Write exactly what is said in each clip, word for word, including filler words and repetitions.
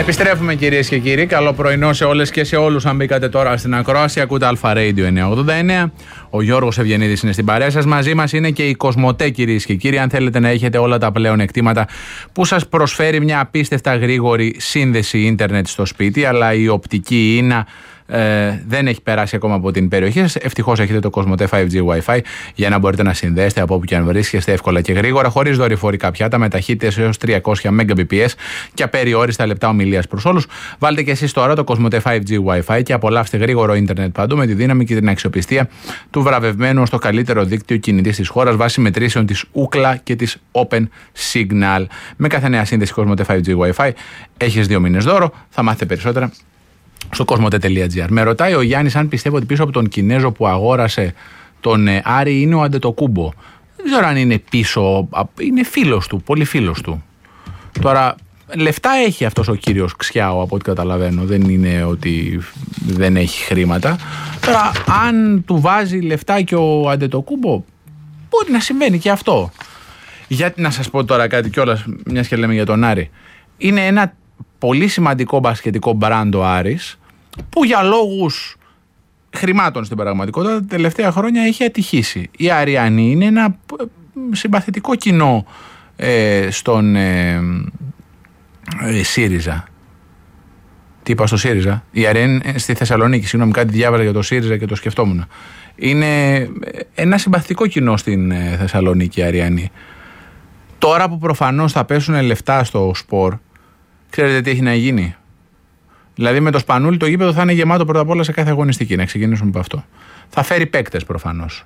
Επιστρέφουμε κυρίες και κύριοι. Καλό πρωινό σε όλες και σε όλους. Αν μπήκατε τώρα στην ακρόαση, ακούτε Αλφα Radio εννιακόσια ογδόντα εννέα. Ο Γιώργος Ευγενίδης είναι στην παρέα σας. Μαζί μας είναι και η Κοσμοτέ, κυρίες και κύριοι. Αν θέλετε να έχετε όλα τα πλέον εκτήματα που σας προσφέρει μια απίστευτα γρήγορη σύνδεση ίντερνετ στο σπίτι, αλλά η οπτική ίνα Ε, δεν έχει περάσει ακόμα από την περιοχή σας. Ευτυχώς έχετε το Κοσμοτέ φάιβ τζι Wi-Fi για να μπορείτε να συνδέσετε από όπου και αν βρίσκεστε εύκολα και γρήγορα, χωρίς δορυφορικά πιάτα, με ταχύτητες έως τριακόσια Mbps και απεριόριστα λεπτά ομιλίας προς όλους. Βάλτε και εσείς τώρα το Κοσμοτέ φάιβ τζι Wi-Fi και απολαύστε γρήγορο ίντερνετ παντού με τη δύναμη και την αξιοπιστία του βραβευμένου στο καλύτερο δίκτυο κινητής της χώρας βάσει μετρήσεων της Ookla και της Open Signal. Με κάθε νέα σύνδεση Κοσμοτέ φάιβ τζι Wi-Fi έχεις δύο μήνες δώρο. Θα μάθετε περισσότερα στο κοσμοτέ τελεία τζι άρ. Με ρωτάει ο Γιάννης αν πιστεύω ότι πίσω από τον Κινέζο που αγόρασε τον Άρη είναι ο Αντετοκούμπο. Δεν ξέρω αν είναι πίσω, είναι φίλος του, πολύ φίλος του. Τώρα, λεφτά έχει αυτός ο κύριος Ξιάο από ό,τι καταλαβαίνω, δεν είναι ότι δεν έχει χρήματα. Τώρα, αν του βάζει λεφτά και ο Αντετοκούμπο, μπορεί να συμβαίνει και αυτό. Γιατί να σας πω τώρα κάτι κιόλας, μιας και λέμε για τον Άρη. Είναι ένα πολύ σημαντικό μπασκετικό μπράντ ο Άρης, που για λόγους χρημάτων στην πραγματικότητα τα τελευταία χρόνια έχει ατυχήσει. Οι Αριανοί είναι ένα συμπαθητικό κοινό ε, στον ε, ε, ΣΥΡΙΖΑ. Τι είπα στο ΣΥΡΙΖΑ? Οι Αριανοί στη Θεσσαλονίκη, συγγνώμη, κάτι διάβαζα για το ΣΥΡΙΖΑ και το σκεφτόμουν. Είναι ένα συμπαθητικό κοινό στην ε, Θεσσαλονίκη οι Αριανοί. Τώρα που προφανώς θα πέσουν λεφτά στο σπορ, ξέρετε τι έχει να γίνει? Δηλαδή με το Σπανούλι το γήπεδο θα είναι γεμάτο πρώτα απ' όλα σε κάθε αγωνιστική. Να ξεκινήσουμε από αυτό. Θα φέρει παίκτες προφανώς.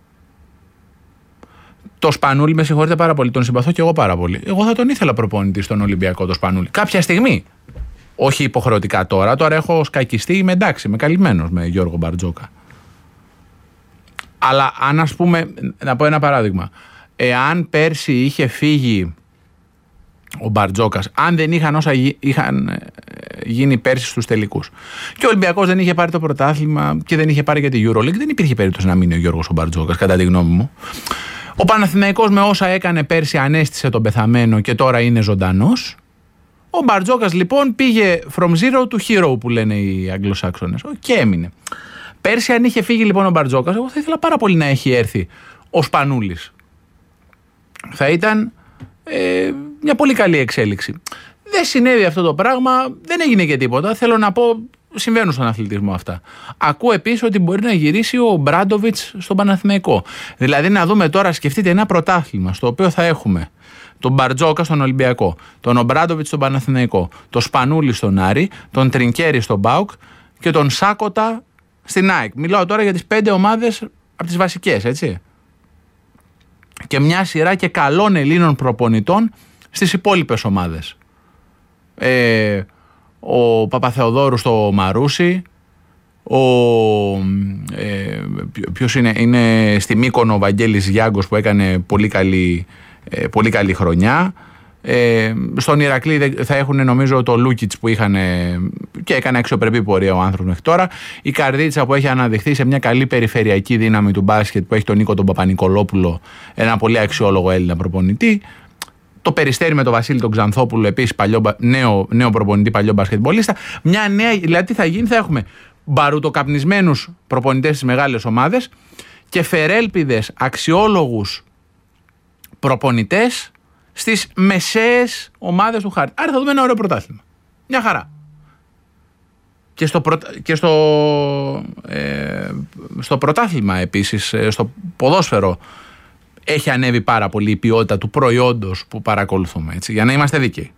Το Σπανούλι, με συγχωρείτε πάρα πολύ, τον συμπαθώ και εγώ πάρα πολύ. Εγώ θα τον ήθελα προπονητή στον Ολυμπιακό το Σπανούλι. Κάποια στιγμή. Όχι υποχρεωτικά τώρα. Τώρα έχω σκακιστεί, είμαι εντάξει, είμαι καλυμμένος με Γιώργο Μπαρτζόκα. Αλλά αν, ας πούμε, να πω ένα παράδειγμα. Εάν πέρσι είχε φύγει ο Μπαρτζόκας, αν δεν είχαν όσα είχαν γίνει πέρσι στους τελικούς και ο Ολυμπιακός δεν είχε πάρει το πρωτάθλημα και δεν είχε πάρει και τη EuroLeague, δεν υπήρχε περίπτωση να μείνει ο Γιώργος ο Μπαρτζόκας, κατά τη γνώμη μου. Ο Παναθηναϊκός με όσα έκανε πέρσι ανέστησε τον πεθαμένο και τώρα είναι ζωντανός. Ο Μπαρτζόκας λοιπόν πήγε from zero to hero που λένε οι Αγγλοσάξονες και έμεινε. Πέρσι αν είχε φύγει λοιπόν ο Μπαρτζόκας, εγώ θα ήθελα πάρα πολύ να έχει έρθει ο Σπανούλης. Θα ήταν ε, μια πολύ καλή εξέλιξη. Δεν συνέβη αυτό το πράγμα, δεν έγινε και τίποτα. Θέλω να πω, συμβαίνουν στον αθλητισμό αυτά. Ακούω επίσης ότι μπορεί να γυρίσει ο Μπράντοβιτς στον Παναθηναϊκό. Δηλαδή να δούμε τώρα, σκεφτείτε ένα πρωτάθλημα στο οποίο θα έχουμε τον Μπαρτζόκα στον Ολυμπιακό, τον Ομπράντοβιτς στον Παναθηναϊκό, τον Σπανούλη στον Άρη, τον Τρινκέρι στον ΠΑΟΚ και τον Σάκοτα στην ΑΕΚ. Μιλάω τώρα για τις πέντε ομάδες από τις βασικές, έτσι. Και μια σειρά και καλών Ελλήνων προπονητών στις υπόλοιπες ομάδες. Ε, ο Παπαθεοδόρου στο Μαρούσι, ο, ε, ποιος είναι, είναι στη Μύκονο ο Βαγγέλης Γιάγκος που έκανε πολύ καλή, ε, πολύ καλή χρονιά. Ε, στον Ηρακλή θα έχουν νομίζω το Λούκιτς που είχαν και έκανε αξιοπρεπή πορεία ο άνθρωπος μέχρι τώρα. Η Καρδίτσα που έχει αναδειχθεί σε μια καλή περιφερειακή δύναμη του μπάσκετ που έχει τον Νίκο τον Παπα-Νικολόπουλο, ένα πολύ αξιόλογο Έλληνα προπονητή. Το Περιστέρι με τον Βασίλη τον Ξανθόπουλο, επίσης παλιό, νέο, νέο προπονητή, παλιό μπασκετμπολίστα. Μια νέα, δηλαδή τι θα γίνει, θα έχουμε μπαρουτοκαπνισμένους προπονητές στις μεγάλες ομάδες και φερέλπιδες αξιόλογους προπονητές στις μεσαίες ομάδες του χάρτη. Άρα θα δούμε ένα ωραίο πρωτάθλημα. Μια χαρά. Και στο, πρω... και στο, ε, στο πρωτάθλημα επίσης, στο ποδόσφαιρο, έχει ανέβει πάρα πολύ η ποιότητα του προϊόντος που παρακολουθούμε, έτσι, για να είμαστε δίκαιοι.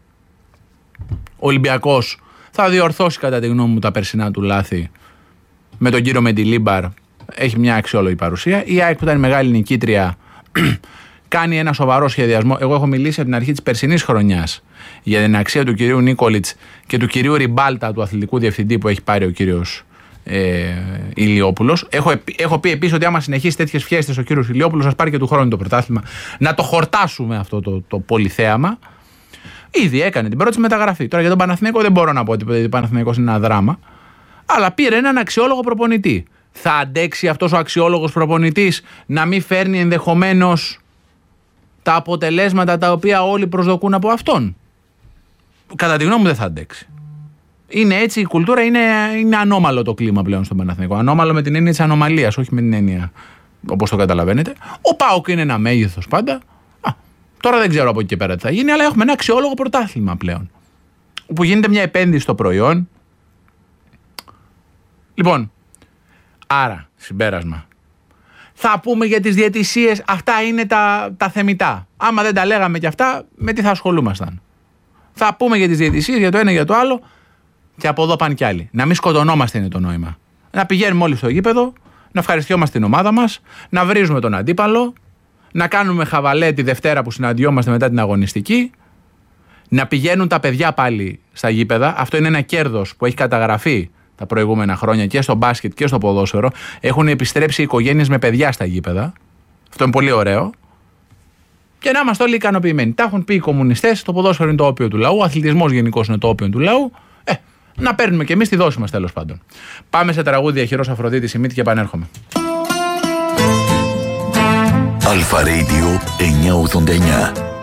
Ο Ολυμπιακός θα διορθώσει κατά τη γνώμη μου τα περσινά του λάθη με τον κύριο Μεντιλίμπαρ. Έχει μια αξιόλογη παρουσία. Η ΑΕΚ που ήταν μεγάλη νικήτρια κάνει ένα σοβαρό σχεδιασμό. Εγώ έχω μιλήσει από την αρχή της περσινής χρονιάς για την αξία του κυρίου Νίκολιτς και του κυρίου Ριμπάλτα, του αθλητικού διευθυντή που έχει πάρει ο κύριος ε, Ηλιόπουλος. Έχω, έχω πει επίσης ότι άμα συνεχίσει τέτοιες φιέστες ο κύριος Ηλιόπουλος, σας πάρει και του χρόνου το πρωτάθλημα. Να το χορτάσουμε αυτό το, το πολυθέαμα. Ήδη έκανε την πρώτη μεταγραφή. Τώρα για τον Παναθηναϊκό δεν μπορώ να πω ότι ο Παναθηναϊκός είναι ένα δράμα. Αλλά πήρε έναν αξιόλογο προπονητή. Θα αντέξει αυτός ο αξιόλογος προπονητής να μην φέρνει ενδεχομένως τα αποτελέσματα τα οποία όλοι προσδοκούν από αυτόν? κατά τη γνώμη μου δεν θα αντέξει. Είναι έτσι, η κουλτούρα είναι, είναι ανώμαλο το κλίμα πλέον στον Παναθηναϊκό. Ανώμαλο με την έννοια της ανομαλίας, όχι με την έννοια όπως το καταλαβαίνετε. Ο ΠΑΟΚ είναι ένα μέγεθος πάντα. Α, τώρα δεν ξέρω από εκεί και πέρα τι θα γίνει, αλλά έχουμε ένα αξιόλογο πρωτάθλημα πλέον. Όπου γίνεται μια επένδυση στο προϊόν. Λοιπόν, άρα, συμπέρασμα. Θα πούμε για τις διαιτησίες, αυτά είναι τα, τα θεμιτά. Άμα δεν τα λέγαμε κι αυτά, με τι θα ασχολούμασταν. Θα πούμε για τις διαιτησίες, για το ένα για το άλλο, και από εδώ πάνε κι άλλοι. Να μην σκοτωνόμαστε είναι το νόημα. Να πηγαίνουμε όλοι στο γήπεδο, να ευχαριστιόμαστε την ομάδα μας, να βρίζουμε τον αντίπαλο, να κάνουμε χαβαλέ τη Δευτέρα που συναντιόμαστε μετά την αγωνιστική, να πηγαίνουν τα παιδιά πάλι στα γήπεδα. Αυτό είναι ένα κέρδος που έχει καταγραφεί τα προηγούμενα χρόνια και στο μπάσκετ και στο ποδόσφαιρο. Έχουν επιστρέψει οικογένειες με παιδιά στα γήπεδα. Αυτό είναι πολύ ωραίο. Και να είμαστε όλοι ικανοποιημένοι. Τα έχουν πει οι κομμουνιστές, το ποδόσφαιρο είναι το όπιο του λαού, ο αθλητισμός γενικώς είναι το όπιο του λαού. Ε, να παίρνουμε κι εμείς τη δόση μας τέλος πάντων. Πάμε σε τραγούδια Χειρός Αφροδίτης Σιμίτη και επανέρχομαι. Αλφα Radio εννιακόσια ογδόντα εννιά.